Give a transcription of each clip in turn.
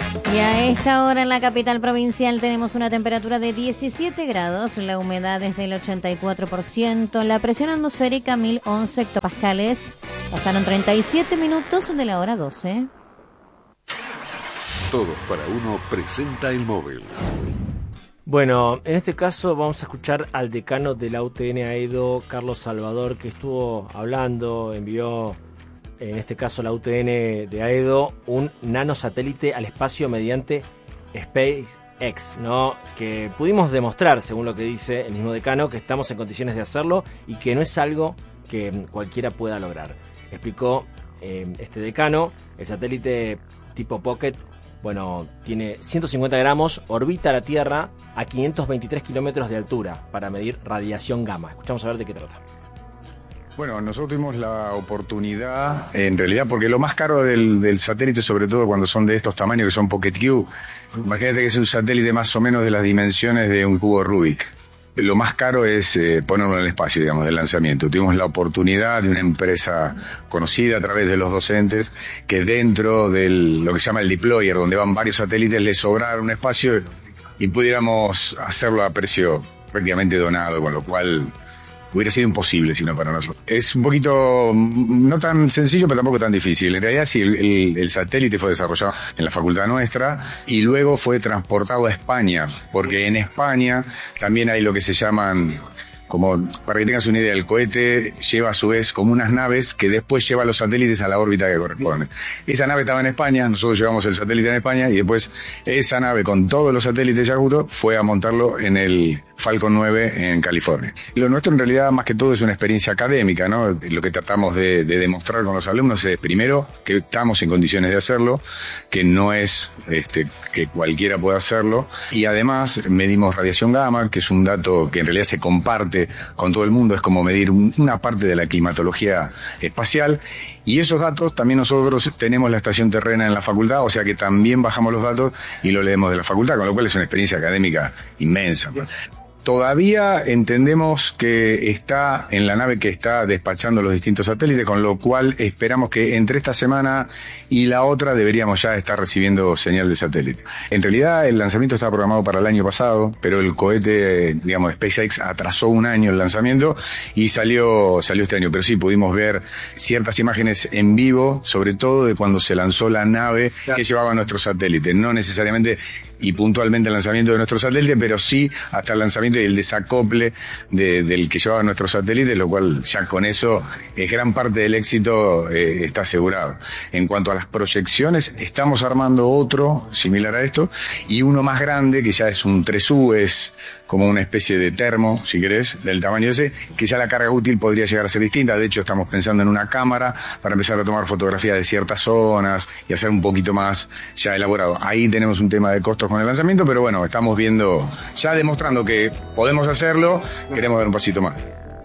Y a esta hora en la capital provincial tenemos una temperatura de 17 grados, la humedad es del 84%, la presión atmosférica 1011 hectopascales. Pasaron 37 minutos de la hora 12. Todos para uno presenta el móvil. Bueno, en este caso vamos a escuchar al decano de la UTN AEDO, Carlos Salvador, que estuvo hablando, envió, en este caso la UTN de AEDO, un nanosatélite al espacio mediante SpaceX, ¿no? Que pudimos demostrar, según lo que dice el mismo decano, que estamos en condiciones de hacerlo y que no es algo que cualquiera pueda lograr. Explicó este decano, el satélite tipo Pocket, bueno, tiene 150 gramos, orbita la Tierra a 523 kilómetros de altura para medir radiación gamma. Escuchamos a ver de qué trata. Bueno, nosotros tuvimos la oportunidad, en realidad, porque lo más caro del satélite, sobre todo cuando son de estos tamaños que son Pocket Q, imagínate que es un satélite más o menos de las dimensiones de un cubo Rubik. Lo más caro es ponerlo en el espacio, digamos, del lanzamiento. Tuvimos la oportunidad de una empresa conocida a través de los docentes que dentro de lo que se llama el deployer, donde van varios satélites, les sobrara un espacio y pudiéramos hacerlo a precio prácticamente donado, con lo cual hubiera sido imposible si no para nosotros. Es un poquito, no tan sencillo, pero tampoco tan difícil. En realidad sí, el satélite fue desarrollado en la facultad nuestra y luego fue transportado a España, porque en España también hay lo que se llaman, como para que tengas una idea, el cohete lleva a su vez como unas naves que después lleva los satélites a la órbita que corresponde. Esa nave estaba en España, nosotros llevamos el satélite en España y después esa nave con todos los satélites ya juntos fue a montarlo en el Falcon 9 en California. Lo nuestro en realidad más que todo es una experiencia académica, ¿no? Lo que tratamos de demostrar con los alumnos es primero que estamos en condiciones de hacerlo, que no es que cualquiera pueda hacerlo, y además medimos radiación gamma, que es un dato que en realidad se comparte con todo el mundo, es como medir una parte de la climatología espacial, y esos datos también nosotros tenemos la estación terrena en la facultad, o sea que también bajamos los datos y lo leemos de la facultad, con lo cual es una experiencia académica inmensa. Todavía entendemos que está en la nave que está despachando los distintos satélites, con lo cual esperamos que entre esta semana y la otra deberíamos ya estar recibiendo señal de satélite. En realidad el lanzamiento estaba programado para el año pasado, pero el cohete, digamos, SpaceX atrasó un año el lanzamiento y salió este año. Pero sí, pudimos ver ciertas imágenes en vivo, sobre todo de cuando se lanzó la nave que llevaba nuestro satélite. No necesariamente y puntualmente el lanzamiento de nuestro satélite, pero sí hasta el lanzamiento y el desacople del que llevaba nuestro satélite, lo cual ya con eso gran parte del éxito está asegurado. En cuanto a las proyecciones, estamos armando otro similar a esto y uno más grande que ya es un 3U, es como una especie de termo, si querés, del tamaño ese, que ya la carga útil podría llegar a ser distinta. De hecho, estamos pensando en una cámara para empezar a tomar fotografías de ciertas zonas y hacer un poquito más ya elaborado. Ahí tenemos un tema de costos con el lanzamiento, pero bueno, estamos viendo, ya demostrando que podemos hacerlo, queremos dar un pasito más.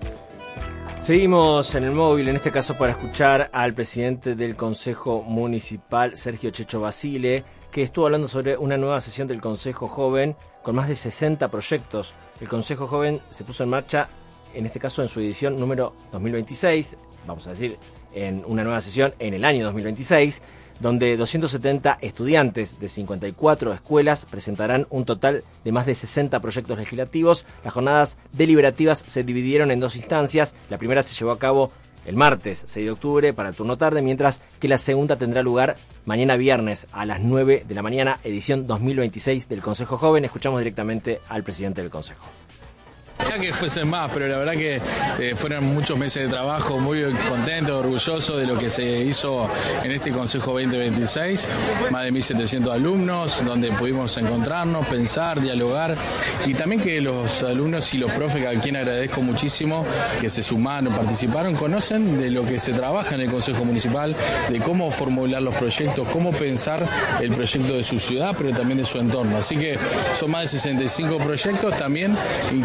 Seguimos en el móvil, en este caso para escuchar al presidente del Consejo Municipal, Sergio Checho Basile, que estuvo hablando sobre una nueva sesión del Consejo Joven con más de 60 proyectos. El Consejo Joven se puso en marcha, en este caso en su edición número 2026, vamos a decir, en una nueva sesión en el año 2026, donde 270 estudiantes de 54 escuelas presentarán un total de más de 60 proyectos legislativos. Las jornadas deliberativas se dividieron en dos instancias. La primera se llevó a cabo el martes 6 de octubre para el turno tarde, mientras que la segunda tendrá lugar mañana viernes a las 9 de la mañana, edición 2026 del Consejo Joven. Escuchamos directamente al presidente del Consejo. Que fuesen más, pero la verdad que fueron muchos meses de trabajo, muy contento, orgulloso de lo que se hizo en este Consejo 2026, más de 1.700 alumnos, donde pudimos encontrarnos, pensar, dialogar, y también que los alumnos y los profes, a quien agradezco muchísimo, que se sumaron, participaron, conocen de lo que se trabaja en el Consejo Municipal, de cómo formular los proyectos, cómo pensar el proyecto de su ciudad, pero también de su entorno. Así que son más de 65 proyectos, también incluimos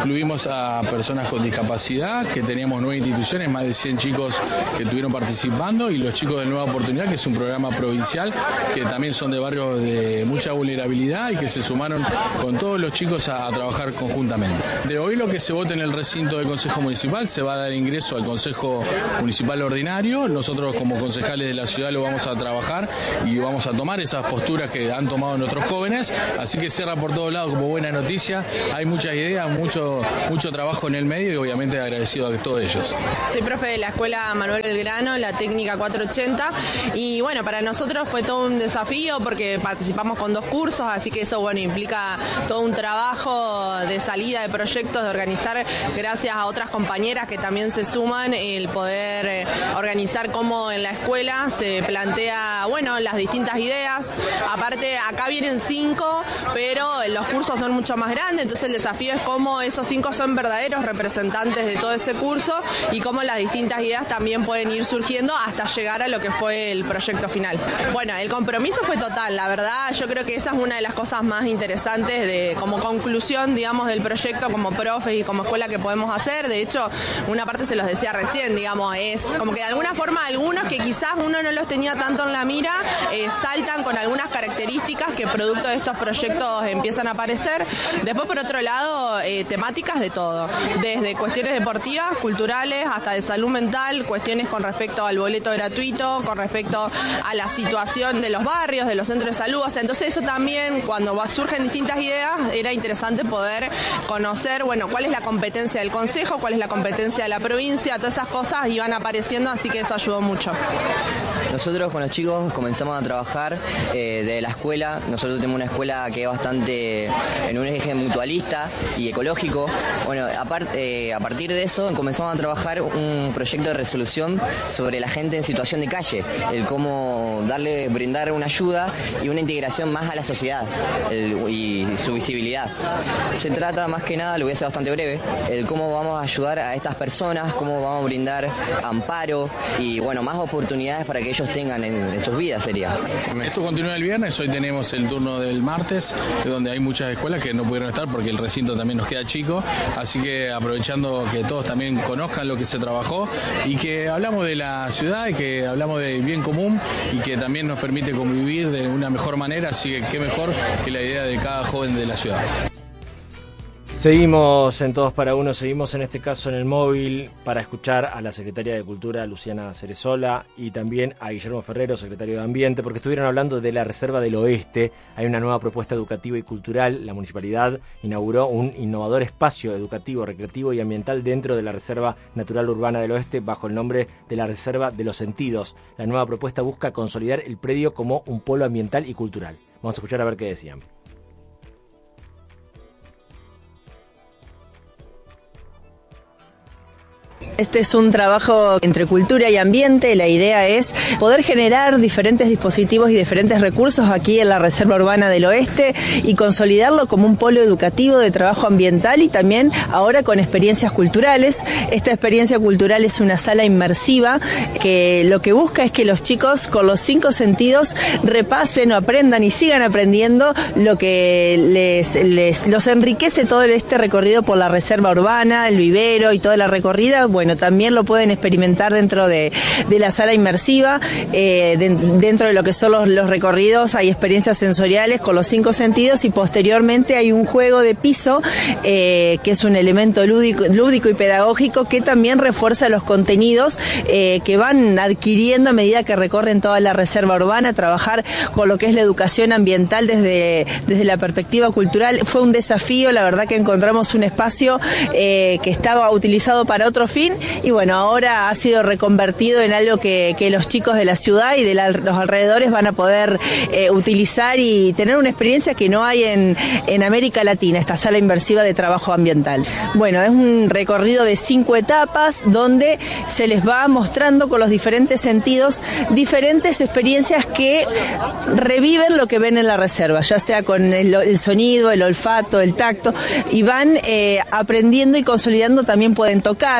incluimos a personas con discapacidad, que teníamos 9 instituciones, más de 100 chicos que estuvieron participando, y los chicos de Nueva Oportunidad, que es un programa provincial, que también son de barrios de mucha vulnerabilidad y que se sumaron con todos los chicos a trabajar conjuntamente. De hoy lo que se vote en el recinto del Consejo Municipal se va a dar ingreso al Consejo Municipal Ordinario. Nosotros como concejales de la ciudad lo vamos a trabajar y vamos a tomar esas posturas que han tomado nuestros jóvenes, así que cierra por todos lados como buena noticia. Hay muchas ideas, mucho trabajo en el medio y obviamente agradecido a todos ellos. Soy profe de la Escuela Manuel Belgrano, la técnica 480, y bueno, para nosotros fue todo un desafío porque participamos con 2 cursos, así que eso bueno implica todo un trabajo de salida de proyectos, de organizar, gracias a otras compañeras que también se suman, el poder organizar cómo en la escuela se plantea, bueno, las distintas ideas. Aparte, acá vienen 5, pero los cursos son mucho más grandes, entonces el desafío es cómo esos 5 son verdaderos representantes de todo ese curso y cómo las distintas ideas también pueden ir surgiendo hasta llegar a lo que fue el proyecto final. Bueno, el compromiso fue total, la verdad, yo creo que esa es una de las cosas más interesantes de como conclusión, digamos, del proyecto como profes y como escuela que podemos hacer. De hecho, una parte se los decía recién, digamos, es como que de alguna forma algunos que quizás uno no los tenía tanto en la mira, saltan con algunas características que producto de estos proyectos empiezan a aparecer. Después, por otro lado, temáticas de todo, desde cuestiones deportivas, culturales, hasta de salud mental, cuestiones con respecto al boleto gratuito, con respecto a la situación de los barrios, de los centros de salud. O sea, entonces eso también, cuando surgen distintas ideas, era interesante poder conocer, bueno, cuál es la competencia del Consejo, cuál es la competencia de la provincia, todas esas cosas iban apareciendo, así que eso ayudó mucho. Nosotros con los chicos comenzamos a trabajar de la escuela. Nosotros tenemos una escuela que es bastante en un eje mutualista y ecológico. Bueno, a partir de eso comenzamos a trabajar un proyecto de resolución sobre la gente en situación de calle, el cómo brindar una ayuda y una integración más a la sociedad y su visibilidad. Se trata más que nada, lo voy a hacer bastante breve, el cómo vamos a ayudar a estas personas, cómo vamos a brindar amparo y bueno, más oportunidades para que ellos tengan en sus vidas sería. Esto continúa el viernes, hoy tenemos el turno del martes, donde hay muchas escuelas que no pudieron estar porque el recinto también nos queda chico, así que aprovechando que todos también conozcan lo que se trabajó y que hablamos de la ciudad y que hablamos de bien común y que también nos permite convivir de una mejor manera, así que qué mejor que la idea de cada joven de la ciudad. Seguimos en Todos para Uno, seguimos en este caso en el móvil para escuchar a la secretaria de Cultura, Luciana Cerezola, y también a Guillermo Ferrero, secretario de Ambiente, porque estuvieron hablando de la Reserva del Oeste. Hay una nueva propuesta educativa y cultural. La municipalidad inauguró un innovador espacio educativo, recreativo y ambiental dentro de la Reserva Natural Urbana del Oeste bajo el nombre de la Reserva de los Sentidos. La nueva propuesta busca consolidar el predio como un polo ambiental y cultural. Vamos a escuchar a ver qué decían. Este es un trabajo entre cultura y ambiente. La idea es poder generar diferentes dispositivos y diferentes recursos aquí en la Reserva Urbana del Oeste y consolidarlo como un polo educativo de trabajo ambiental y también ahora con experiencias culturales. Esta experiencia cultural es una sala inmersiva que lo que busca es que los chicos con los 5 sentidos repasen o aprendan y sigan aprendiendo lo que los enriquece todo este recorrido por la Reserva Urbana, el vivero y toda la recorrida. Bueno, también lo pueden experimentar dentro de la sala inmersiva, dentro de lo que son los recorridos hay experiencias sensoriales con los 5 sentidos y posteriormente hay un juego de piso que es un elemento lúdico y pedagógico que también refuerza los contenidos que van adquiriendo a medida que recorren toda la Reserva Urbana. Trabajar con lo que es la educación ambiental desde la perspectiva cultural fue un desafío. La verdad que encontramos un espacio que estaba utilizado para otro fin y bueno, ahora ha sido reconvertido en algo que los chicos de la ciudad y de los alrededores van a poder utilizar y tener una experiencia que no hay en América Latina, esta sala inmersiva de trabajo ambiental. Bueno, es un recorrido de 5 etapas donde se les va mostrando con los diferentes sentidos diferentes experiencias que reviven lo que ven en la reserva, ya sea con el sonido, el olfato, el tacto, y van aprendiendo y consolidando. También pueden tocar, oler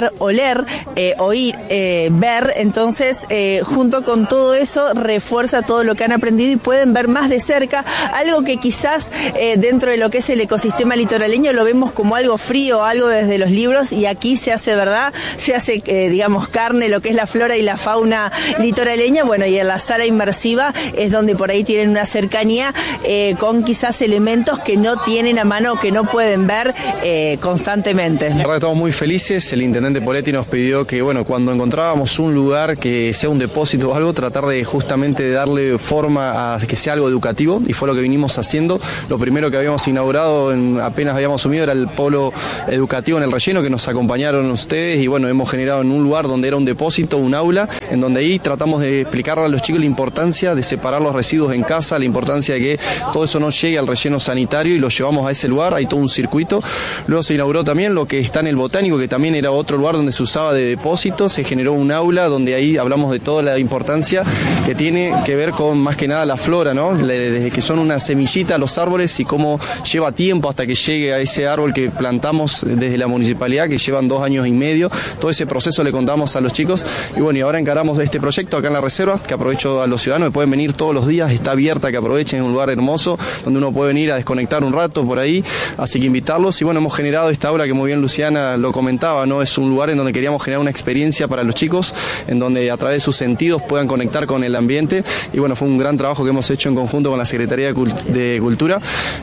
leer, oír, ver. Entonces, junto con todo eso, refuerza todo lo que han aprendido y pueden ver más de cerca algo que quizás dentro de lo que es el ecosistema litoraleño lo vemos como algo frío, algo desde los libros, y aquí se hace verdad, se hace, digamos, carne, lo que es la flora y la fauna litoraleña. Bueno, y en la sala inmersiva es donde por ahí tienen una cercanía con quizás elementos que no tienen a mano, que no pueden ver constantemente. La verdad estamos muy felices. El intendente Poletti nos pidió que, bueno, cuando encontrábamos un lugar que sea un depósito o algo, tratar de justamente darle forma a que sea algo educativo, y fue lo que vinimos haciendo. Lo primero que habíamos inaugurado apenas habíamos asumido era el polo educativo en el relleno, que nos acompañaron ustedes, y bueno, hemos generado en un lugar donde era un depósito, un aula, en donde ahí tratamos de explicarle a los chicos la importancia de separar los residuos en casa, la importancia de que todo eso no llegue al relleno sanitario, y lo llevamos a ese lugar. Hay todo un circuito. Luego se inauguró también lo que está en el Botánico, que también era otro lugar donde se usaba de depósito. Se generó un aula donde ahí hablamos de toda la importancia que tiene que ver con más que nada la flora, ¿no? Desde que son una semillita los árboles y cómo lleva tiempo hasta que llegue a ese árbol que plantamos desde la municipalidad, que llevan 2 años y medio. Todo ese proceso le contamos a los chicos, y bueno, y ahora encaramos este proyecto acá en la reserva, que aprovecho a los ciudadanos que pueden venir todos los días, está abierta, que aprovechen, es un lugar hermoso donde uno puede venir a desconectar un rato por ahí, así que invitarlos. Y bueno, hemos generado esta aula que muy bien Luciana lo comentaba, ¿no? Es un lugar en donde queríamos generar una experiencia para los chicos, en donde a través de sus sentidos puedan conectar con el ambiente, y bueno, fue un gran trabajo que hemos hecho en conjunto con la Secretaría de Cultura,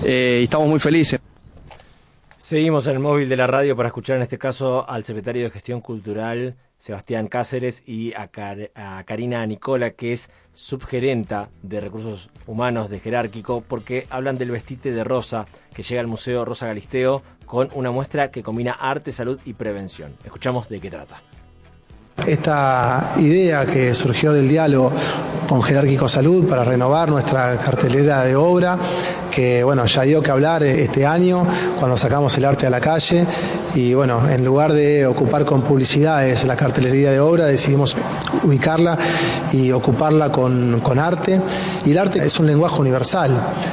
y estamos muy felices. Seguimos en el móvil de la radio para escuchar en este caso al secretario de Gestión Cultural, Sebastián Cáceres, y a Karina Nicola, que es subgerenta de Recursos Humanos de Jerárquico, porque hablan del Vestite de Rosa, que llega al Museo Rosa Galisteo con una muestra que combina arte, salud y prevención. Escuchamos de qué trata. Esta idea que surgió del diálogo con Jerárquico Salud para renovar nuestra cartelera de obra, que bueno, ya dio que hablar este año cuando sacamos el arte a la calle, y bueno, en lugar de ocupar con publicidades la cartelería de obra, decidimos ubicarla y ocuparla con arte, y el arte es un lenguaje universal.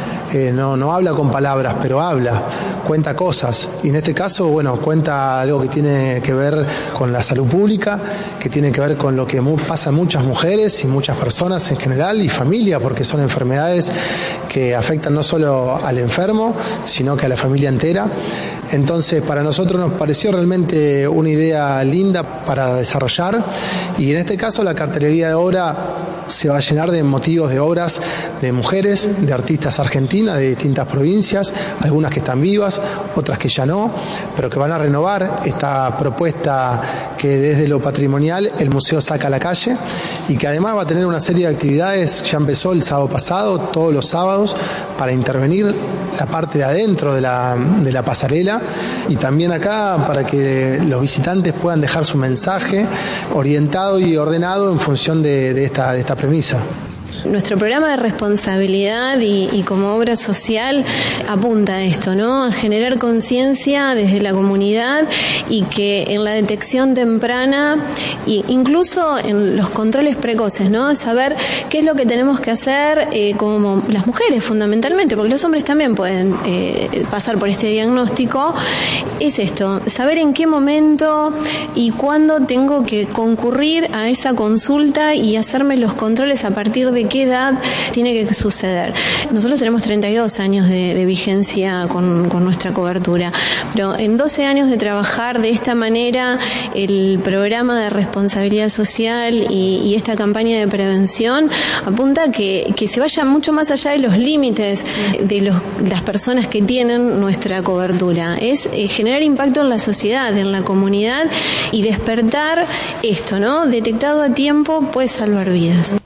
No habla con palabras, pero habla, cuenta cosas, y en este caso, bueno, cuenta algo que tiene que ver con la salud pública, que tiene que ver con lo que pasa a muchas mujeres y muchas personas en general, y familia, porque son enfermedades que afectan no solo al enfermo, sino que a la familia entera. Entonces, para nosotros nos pareció realmente una idea linda para desarrollar, y en este caso la cartelería de obra se va a llenar de motivos de obras de mujeres, de artistas argentinas de distintas provincias, algunas que están vivas, otras que ya no, pero que van a renovar esta propuesta que desde lo patrimonial el museo saca a la calle, y que además va a tener una serie de actividades. Ya empezó el sábado pasado, todos los sábados, para intervenir la parte de adentro de la pasarela, y también acá para que los visitantes puedan dejar su mensaje orientado y ordenado en función de esta premisa. Nuestro programa de responsabilidad y como obra social apunta a esto, ¿no? A generar conciencia desde la comunidad, y que en la detección temprana e incluso en los controles precoces, ¿no? Saber qué es lo que tenemos que hacer como las mujeres fundamentalmente, porque los hombres también pueden pasar por este diagnóstico. Es esto, saber en qué momento y cuándo tengo que concurrir a esa consulta y hacerme los controles a partir de qué edad tiene que suceder. Nosotros tenemos 32 años de vigencia con nuestra cobertura, pero en 12 años de trabajar de esta manera el programa de responsabilidad social y esta campaña de prevención apunta a que se vaya mucho más allá de los límites de las personas que tienen nuestra cobertura. Es generar impacto en la sociedad, en la comunidad, y despertar esto, ¿no? Detectado a tiempo puede salvar vidas.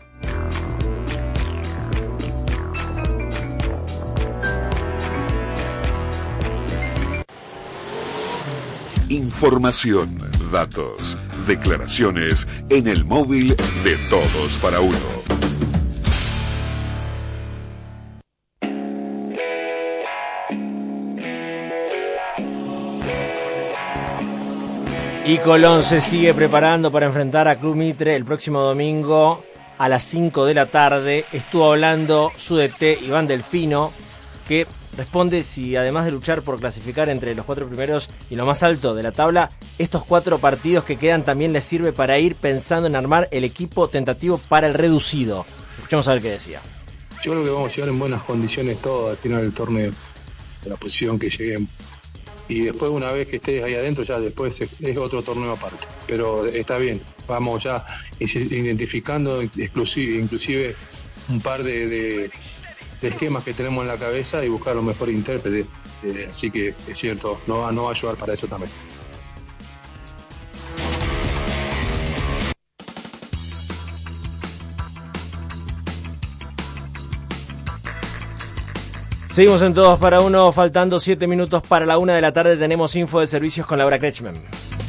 Información, datos, declaraciones en el móvil de Todos para Uno. Y Colón se sigue preparando para enfrentar a Club Mitre el próximo domingo a las 5 de la tarde. Estuvo hablando su DT Iván Delfino que responde si además de luchar por clasificar entre los 4 primeros y lo más alto de la tabla, estos 4 partidos que quedan también les sirve para ir pensando en armar el equipo tentativo para el reducido. Escuchemos a ver qué decía. Yo creo que vamos a llegar en buenas condiciones todo al final del torneo, de la posición que lleguemos. Y después, una vez que estés ahí adentro, ya después es otro torneo aparte. Pero está bien, vamos ya identificando inclusive un par de esquemas que tenemos en la cabeza y buscar los mejores intérpretes. Así que es cierto, no va a ayudar para eso también. Seguimos en Todos para Uno, faltando 7 minutos para la 1 de la tarde. Tenemos info de servicios con Laura Kretschmann.